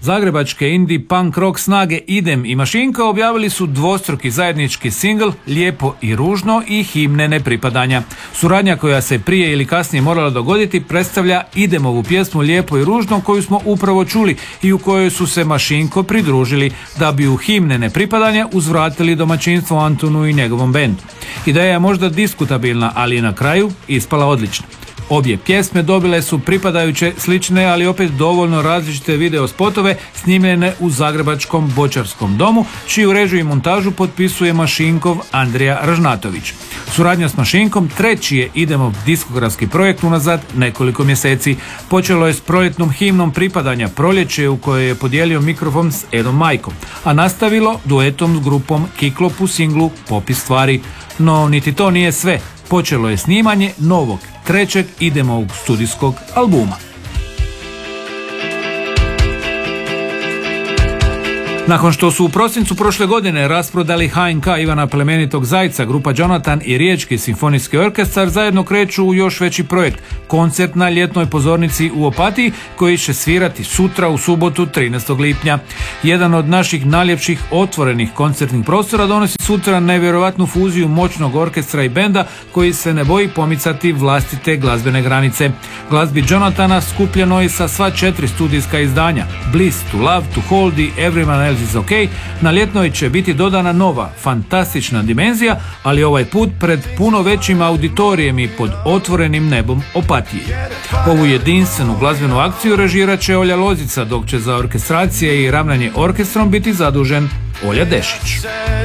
Zagrebačke indie punk rock snage Idem i Mašinka objavili su dvostruki zajednički singl Lijepo i ružno i Himne nepripadanja. Suradnja koja se prije ili kasnije morala dogoditi predstavlja Idemovu pjesmu Lijepo i ružno koju smo upravo čuli i u kojoj su se Mašinko pridružili da bi u Himne nepripadanja uzvratili domaćinstvo Antunu i njegovom bendu. Ideja je možda diskutabilna, ali je na kraju ispala odlična. Obje pjesme dobile su pripadajuće slične, ali opet dovoljno različite video spotove snimljene u zagrebačkom Bočarskom domu, čiju režiju i montažu potpisuje Mašinkov Andrija Ražnatović. Suradnja s Mašinkom treći je Idemov diskografski projekt unazad nekoliko mjeseci. Počelo je s proljetnom himnom pripadanja Proljeće u kojoj je podijelio mikrofon s Edom Majkom, a nastavilo duetom s grupom Kiklop u singlu Popis stvari. No, niti to nije sve. Počelo je snimanje novog, trećeg Idemovog studijskog albuma. Nakon što su u prosincu prošle godine rasprodali HNK Ivana Plemenitog Zajca, grupa Jonathan i Riječki simfonijski orkestar zajedno kreću u još veći projekt, koncert na ljetnoj pozornici u Opatiji koji će svirati sutra u subotu 13. lipnja. Jedan od naših najljepših otvorenih koncertnih prostora donosi sutra nevjerovatnu fuziju moćnog orkestra i benda koji se ne boji pomicati vlastite glazbene granice. Glazbi Jonathana skupljeno je sa sva 4 studijska izdanja, Bliss, To Love, To Hold i Everyone Else Is OK. Na ljetnoj će biti dodana nova, fantastična dimenzija, ali ovaj put pred puno većim auditorijem i pod otvorenim nebom Opatije. Ovu jedinstvenu glazbenu akciju režirat će Olja Lozica, dok će za orkestracije i ravnanje orkestrom biti zadužen Olja Dešić.